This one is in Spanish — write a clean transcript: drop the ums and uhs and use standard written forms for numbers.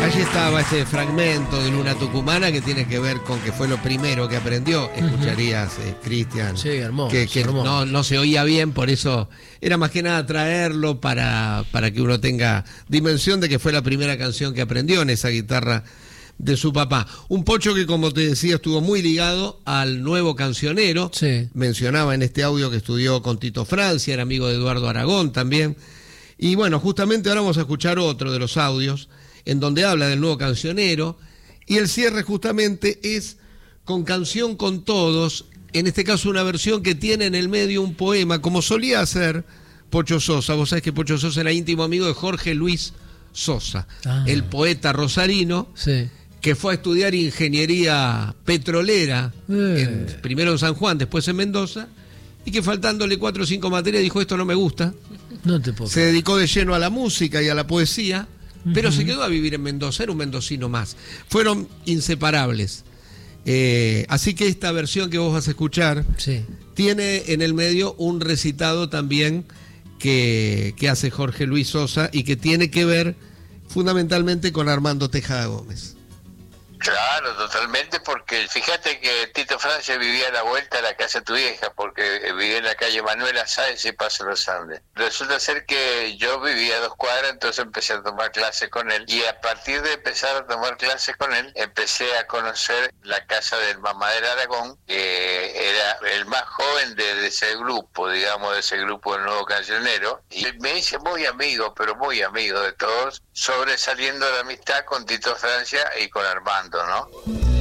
Allí estaba este fragmento de Luna Tucumana que tiene que ver con que fue lo primero que aprendió. Escucharías, Cristian, sí, hermoso, que hermoso. No se oía bien, por eso era más que nada traerlo para que uno tenga dimensión de que fue la primera canción que aprendió en esa guitarra de su papá. Un Pocho que, como te decía, estuvo muy ligado al nuevo cancionero. Sí. Mencionaba en este audio que estudió con Tito Francia, era amigo de Eduardo Aragón también. Y bueno, justamente ahora vamos a escuchar otro de los audios en donde habla del nuevo cancionero, y el cierre justamente es con Canción con Todos, en este caso una versión que tiene en el medio un poema, como solía hacer Pocho Sosa. Vos sabés que Pocho Sosa era íntimo amigo de Jorge Luis Sosa, el poeta rosarino, Sí. que fue a estudiar ingeniería petrolera, primero en San Juan, después en Mendoza, y que faltándole 4 o 5 materias dijo: esto no me gusta. No te puedo. Se dedicó de lleno a la música y a la poesía, pero se quedó a vivir en Mendoza, era un mendocino más. Fueron inseparables. Así que esta versión que vos vas a escuchar tiene en el medio un recitado también que hace Jorge Luis Sosa y que tiene que ver fundamentalmente con Armando Tejada Gómez. Claro, totalmente, porque fíjate que Tito Francia vivía a la vuelta de la casa de tu vieja, porque vivía en la calle Manuela Sáenz y Paso Los Andes. Resulta ser que yo vivía a 2 cuadras, entonces empecé a tomar clases con él, y a partir de empezar a tomar clases con él, empecé a conocer la casa del Mamá del Aragón, que era el más joven de ese grupo, digamos, de ese grupo del nuevo cancionero, y me hice muy amigo, pero muy amigo de todos, sobresaliendo la amistad con Tito Francia y con Armando, ¿no?